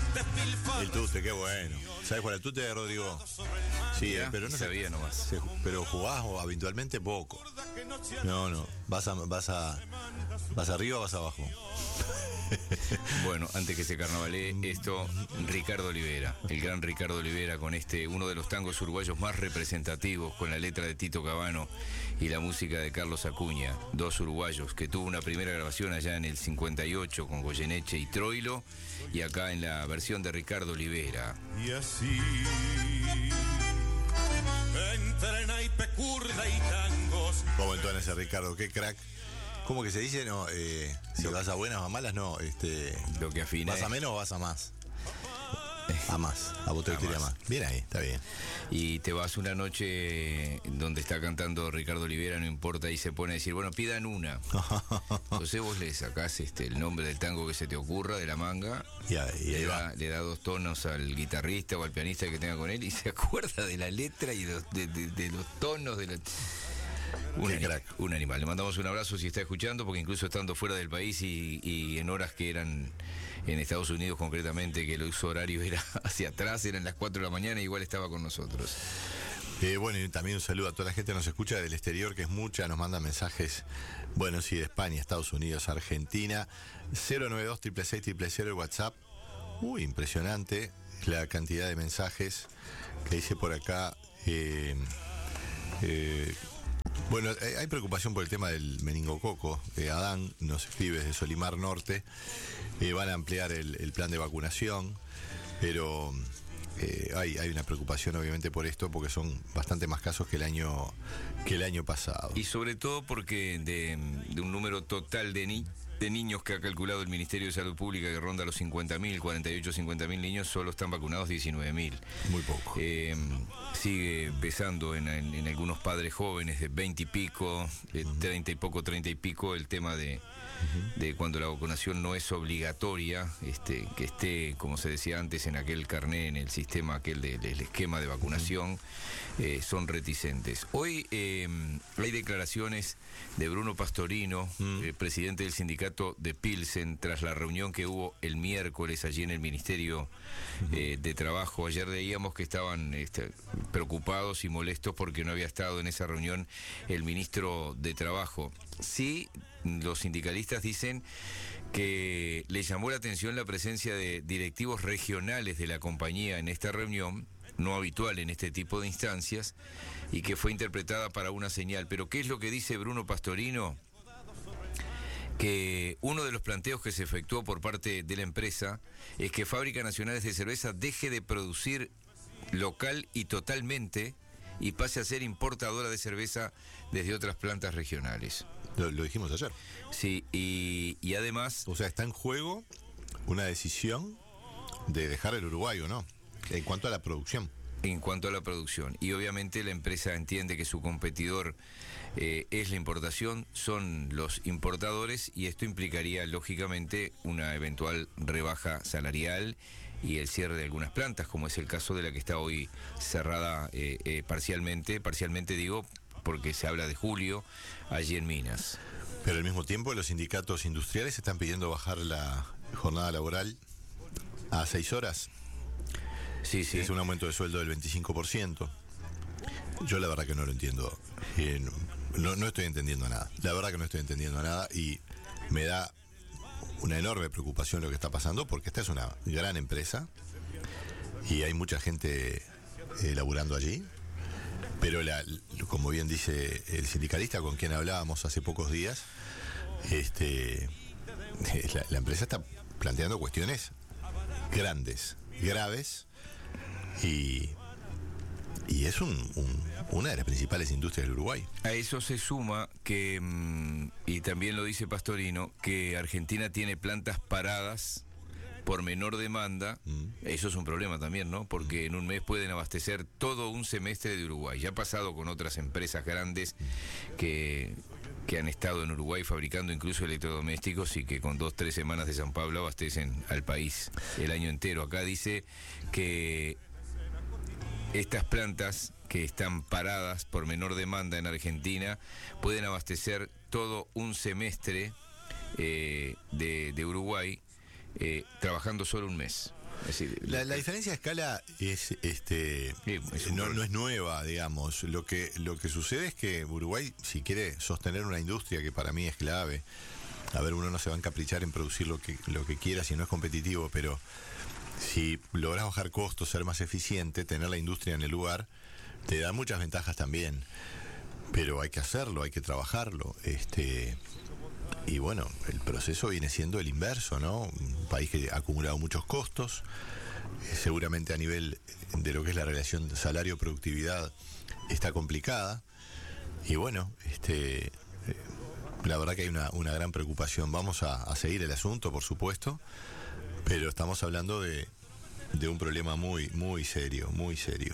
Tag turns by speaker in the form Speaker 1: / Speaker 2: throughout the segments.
Speaker 1: El tute, qué bueno. ¿Sabes cuál es el tute, Rodrigo? Sí,
Speaker 2: Ya,
Speaker 1: pero no
Speaker 2: sabía nomás.
Speaker 1: pero jugás habitualmente poco. No. ¿Vas arriba o vas abajo?
Speaker 2: Bueno, antes que se carnavalé esto, Ricardo Olivera, el gran Ricardo Olivera, con uno de los tangos uruguayos más representativos, con la letra de Tito Cabano y la música de Carlos Acuña, dos uruguayos, que tuvo una primera grabación allá en el 58 con Goyeneche y Troilo, y acá en la versión de Ricardo Olivera.
Speaker 3: Y así, entre naipe, curda y tangos.
Speaker 1: ¿Cómo entonces ese Ricardo? Qué crack. ¿Cómo que se dice? No, si vas a buenas o a malas, no.
Speaker 2: Lo que afina.
Speaker 1: ¿Vas a menos o vas a más? A más. A vos te gustaría más. Bien ahí, está bien.
Speaker 2: Y te vas una noche donde está cantando Ricardo Olivera, no importa, y se pone a decir, bueno, pidan una. Entonces vos le sacás el nombre del tango que se te ocurra de la manga,
Speaker 1: y ahí
Speaker 2: le da 2 tonos al guitarrista o al pianista que tenga con él, y se acuerda de la letra y de los tonos de la... Un animal. Le mandamos un abrazo si está escuchando, porque incluso estando fuera del país y en horas que eran en Estados Unidos concretamente, que el uso horario era hacia atrás, eran las 4 de la mañana, igual estaba con nosotros.
Speaker 1: Bueno, y también un saludo a toda la gente que nos escucha del exterior, que es mucha, nos manda mensajes, bueno, sí, de España, Estados Unidos, Argentina, 092-666-000 el WhatsApp. Impresionante la cantidad de mensajes que dice por acá. Bueno, hay preocupación por el tema del meningococo. Adán nos escribe desde Solimar Norte. Van a ampliar el plan de vacunación, pero hay una preocupación obviamente por esto, porque son bastante más casos que el año pasado.
Speaker 2: Y sobre todo porque de un número total de niños que ha calculado el Ministerio de Salud Pública, que ronda los 50.000, 50.000 niños, solo están vacunados 19.000.
Speaker 1: Muy poco.
Speaker 2: Sigue pesando en algunos padres jóvenes de 20 y pico, 30 y poco, 30 y pico, el tema de cuando la vacunación no es obligatoria, que esté, como se decía antes, en aquel carné, en el sistema aquel del esquema de vacunación, son reticentes. Hoy hay declaraciones de Bruno Pastorino, presidente del sindicato de Pilsen, tras la reunión que hubo el miércoles allí en el Ministerio de Trabajo. Ayer veíamos que estaban preocupados y molestos porque no había estado en esa reunión el ministro de Trabajo. Sí, los sindicalistas dicen que les llamó la atención la presencia de directivos regionales de la compañía en esta reunión, no habitual en este tipo de instancias, y que fue interpretada para una señal. Pero ¿qué es lo que dice Bruno Pastorino? Que uno de los planteos que se efectuó por parte de la empresa es que Fábricas Nacionales de Cerveza deje de producir local y totalmente y pase a ser importadora de cerveza desde otras plantas regionales.
Speaker 1: Lo dijimos ayer.
Speaker 2: Sí, y además...
Speaker 1: O sea, está en juego una decisión de dejar el Uruguay, ¿o no? En cuanto a la producción.
Speaker 2: En cuanto a la producción. Y obviamente la empresa entiende que su competidor es la importación, son los importadores, y esto implicaría lógicamente una eventual rebaja salarial y el cierre de algunas plantas, como es el caso de la que está hoy cerrada parcialmente digo, porque se habla de julio, allí en Minas.
Speaker 1: Pero al mismo tiempo los sindicatos industriales están pidiendo bajar la jornada laboral a 6 horas.
Speaker 2: Sí.
Speaker 1: Es un aumento de sueldo del 25%. Yo la verdad que no lo entiendo. No estoy entendiendo nada. La verdad que no estoy entendiendo nada, y me da una enorme preocupación lo que está pasando, porque esta es una gran empresa y hay mucha gente laburando allí. Pero como bien dice el sindicalista con quien hablábamos hace pocos días, la empresa está planteando cuestiones grandes, graves, y es una de las principales industrias del Uruguay.
Speaker 2: A eso se suma que, y también lo dice Pastorino, que Argentina tiene plantas paradas por menor demanda. Eso es un problema también, ¿no? Porque en un mes pueden abastecer todo un semestre de Uruguay. Ya ha pasado con otras empresas grandes que han estado en Uruguay fabricando incluso electrodomésticos, y que con 2-3 semanas de San Pablo abastecen al país el año entero. Acá dice que estas plantas que están paradas por menor demanda en Argentina pueden abastecer todo un semestre de Uruguay, trabajando solo un mes. Es decir,
Speaker 1: La diferencia de escala es no es nueva, digamos. Lo que sucede es que Uruguay, si quiere sostener una industria que para mí es clave, a ver, uno no se va a encaprichar en producir lo que quiera si no es competitivo, pero si logras bajar costos, ser más eficiente, tener la industria en el lugar, te da muchas ventajas también. Pero hay que hacerlo, hay que trabajarlo. Y bueno, el proceso viene siendo el inverso, ¿no? Un país que ha acumulado muchos costos, seguramente a nivel de lo que es la relación salario-productividad está complicada. Y bueno, la verdad que hay una gran preocupación. Vamos a seguir el asunto, por supuesto, pero estamos hablando de un problema muy, muy serio, muy serio.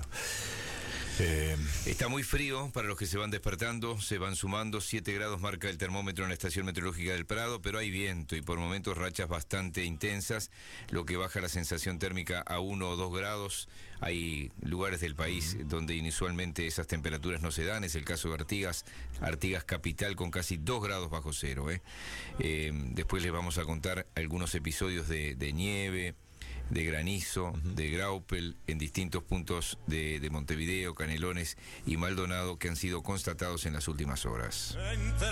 Speaker 2: Está muy frío para los que se van despertando, se van sumando. 7 grados marca el termómetro en la estación meteorológica del Prado, pero hay viento y por momentos rachas bastante intensas, lo que baja la sensación térmica a 1 o 2 grados. Hay lugares del país donde inusualmente esas temperaturas no se dan, es el caso de Artigas capital con casi 2 grados bajo cero. Después les vamos a contar algunos episodios de nieve, de granizo, de graupel en distintos puntos de Montevideo, Canelones y Maldonado que han sido constatados en las últimas horas.